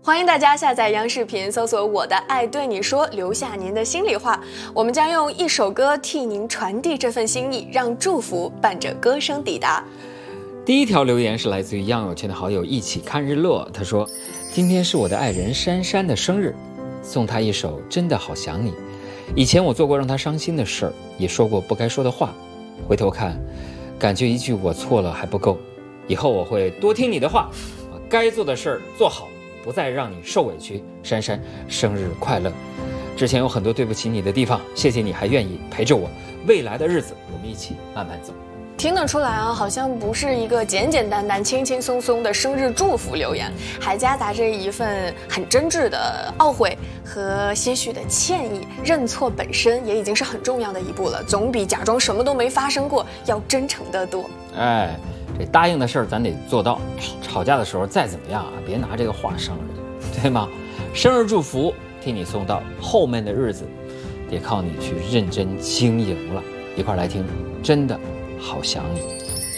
欢迎大家下载央视频，搜索我的爱对你说，留下您的心里话。我们将用一首歌替您传递这份心意，让祝福伴着歌声抵达。 第一条留言是来自于样有钱的好友一起看日落，他说：今天是我的爱人珊珊的生日，送她一首真的好想你。以前我做过让她伤心的事儿，也说过不该说的话，回头看感觉一句我错了还不够，以后我会多听你的话，把该做的事儿做好，不再让你受委屈。珊珊生日快乐，之前有很多对不起你的地方，谢谢你还愿意陪着我，未来的日子我们一起慢慢走。 听得出来啊，好像不是一个简简单单、轻轻松松的生日祝福留言，还夹杂着一份很真挚的懊悔和些许的歉意。认错本身也已经是很重要的一步了，总比假装什么都没发生过要真诚得多。 哎，这答应的事儿咱得做到，吵架的时候再怎么样啊，别拿这个话伤人，对吗？生日祝福替你送到，后面的日子得靠你去认真经营了。一块来听，真的好想你。